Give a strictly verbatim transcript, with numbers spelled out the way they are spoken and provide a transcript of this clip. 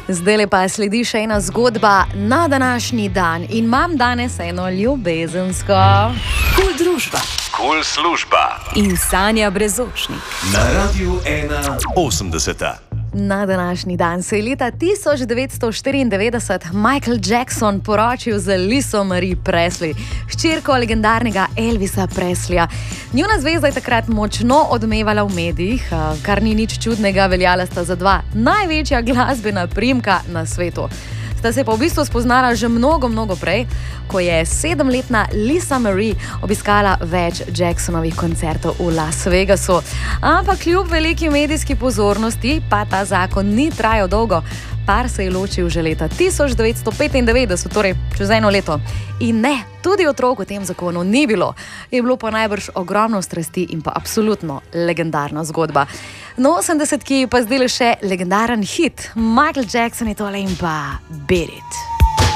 Zdaj pa sledi še ena zgodba na današnji dan in imam danes eno ljubezensko. Kul družba. Kul služba. In Sanja Brezočnik. Na Radiu ena osemdeseta. Na današnji dan se je leta tisoč devetsto štiriindevetdeset Michael Jackson poročil z Liso Marie Presley, hčerko legendarnega Elvisa Presleya. Njuna zvezda je takrat močno odmevala v medijih, kar ni nič čudnega, veljala sta za dva največja glasbena priimka na svetu. Sta se pa v bistvu spoznala že mnogo, mnogo prej, ko je sedemletna Lisa Marie obiskala več Jacksonovih koncertov v Las Vegasu. Ampak kljub veliki medijski pozornosti pa ta zakon ni trajal dolgo. Par se je ločil že leta tisoč devetsto petindevetdeset, torej čez eno leto. In ne, tudi otrok v tem zakonu ni bilo. Je bilo pa najbrž ogromno strasti in pa absolutno legendarna zgodba. No, osemdesetki pa zdaj le še legendaren hit. Michael Jackson je tole in pa Beat It.